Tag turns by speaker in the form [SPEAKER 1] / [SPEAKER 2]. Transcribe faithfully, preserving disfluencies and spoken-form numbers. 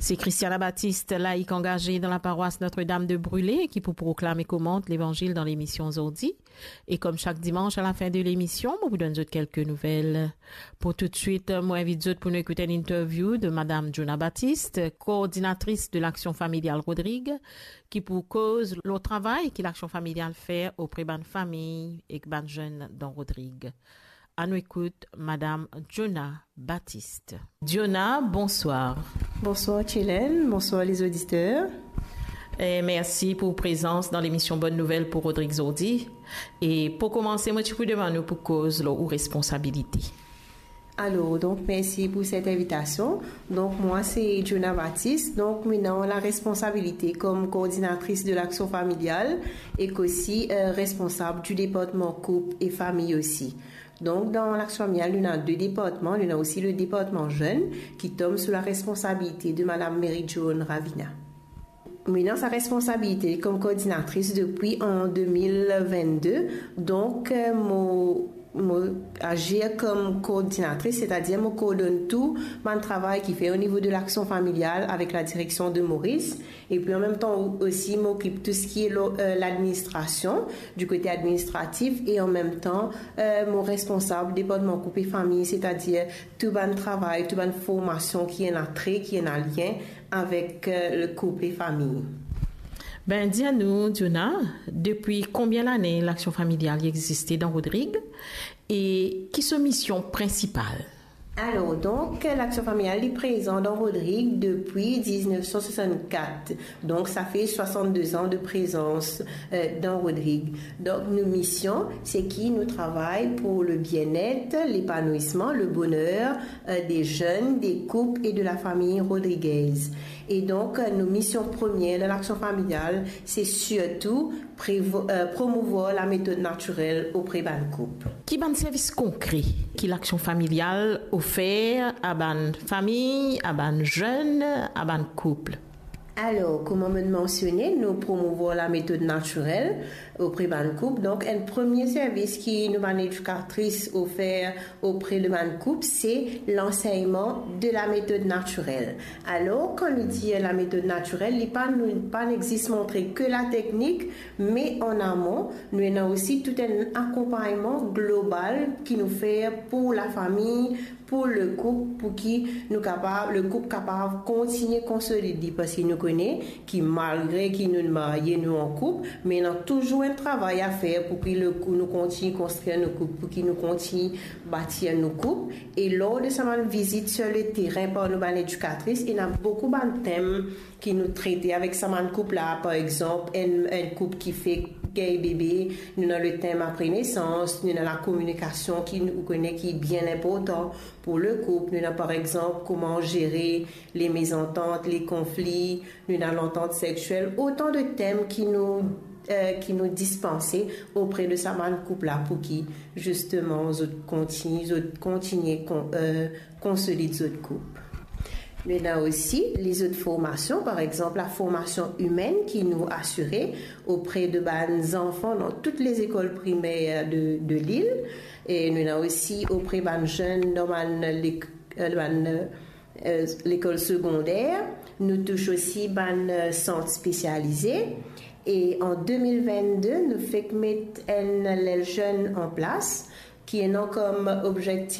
[SPEAKER 1] C'est Christiana Baptiste, laïque engagée dans la paroisse Notre-Dame de Brûlé, qui pour proclamer et commente l'évangile dans l'émission Zordi. Et comme chaque dimanche à la fin de l'émission, je vous donne quelques nouvelles. Pour tout de suite, moi invite vous pour nous écouter une interview de Madame Jona Baptiste, coordinatrice de l'Action familiale Rodrigue, qui pour cause le travail que l'Action familiale fait auprès de familles et de jeunes dans Rodrigue. À nous écoute Madame Jona Baptiste. Jona, bonsoir.
[SPEAKER 2] Bonsoir Chélène, bonsoir les auditeurs.
[SPEAKER 1] Et merci pour votre présence dans l'émission Bonne Nouvelle pour Rodrigue Zordi. Et pour commencer, moi je vous demande pour cause ou responsabilité.
[SPEAKER 2] Alors, donc merci pour cette invitation. Donc moi c'est Jona Baptiste, donc maintenant la responsabilité comme coordinatrice de l'action familiale et qu'aussi euh, responsable du département couple et famille aussi. Donc, dans l'action familiale, il y a deux départements. Il y a aussi le département jeune qui tombe sous la responsabilité de Madame Mary Joan Ravina. Maintenant, sa responsabilité comme coordinatrice depuis en deux mille vingt-deux. Donc, euh, mon agir comme coordinatrice, c'est-à-dire me coordonne tout mon travail qui fait au niveau de l'action familiale avec la direction de Maurice et puis en même temps aussi m'occupe tout ce qui est l'administration du côté administratif et en même temps euh, mon responsable département couple et famille, c'est-à-dire tout mon travail, toute bonne formation qui est en trait, qui est en lien avec euh, le couple et famille.
[SPEAKER 1] Ben, dis-nous, Jona, depuis combien d'années l'action familiale existait dans Rodrigue et qui sont mission principale?
[SPEAKER 2] Alors, donc, l'action familiale est présente dans Rodrigue depuis dix-neuf cent soixante-quatre. Donc, ça fait soixante-deux ans de présence euh, dans Rodrigue. Donc, nos missions, c'est qui nous travaillons pour le bien-être, l'épanouissement, le bonheur euh, des jeunes, des couples et de la famille rodriguaise. Et donc, euh, nos missions premières de l'action familiale, c'est surtout prévo- euh, promouvoir la méthode naturelle auprès d'un couple.
[SPEAKER 1] Qui est un service concret qui l'action familiale offert à une famille, à un jeune, à un couple?
[SPEAKER 2] Alors, comme on me mentionnait, nous promouvons la méthode naturelle auprès d'un couple. Donc, un premier service qui nous une éducatrice offert auprès de un couple, c'est l'enseignement de la méthode naturelle. Alors, quand nous dit la méthode naturelle, il pas nous pas n'existe montrer que la technique, mais en amont, nous avons aussi tout un accompagnement global qui nous fait pour la famille, pour le couple, pour qui nous capable, le couple capable de continuer à consolider parce qu'il nous connaît, qui malgré qu'il nous marions nous en couple, mais il y a toujours un travail à faire pour que le couple nous continue à construire nos couples, pour qu'il nous continue à bâtir nos couples. Et lors de cette visite sur le terrain par nos éducatrices, il y a beaucoup de thèmes qui nous traitent avec ce couple là, par exemple, un, un couple qui fait gay bébé, nous avons le thème après naissance, nous avons la communication qui nous connaît qui est bien important pour le couple, nous avons par exemple comment gérer les mésententes, les conflits, nous avons l'entente sexuelle, autant de thèmes qui nous euh, qui nous dispensent auprès de sa man couple là pour qui justement nous continuer continuer con, euh, consolider notre couple. Nous avons aussi les autres formations, par exemple la formation humaine qui nous assurait auprès de bons enfants dans toutes les écoles primaires de, de l'île. Et nous avons aussi auprès de bons jeunes dans l'école secondaire. Nous touchons aussi des centres spécialisés. Et en deux mille vingt-deux, nous faisons mettre les jeunes en place qui ont comme objectif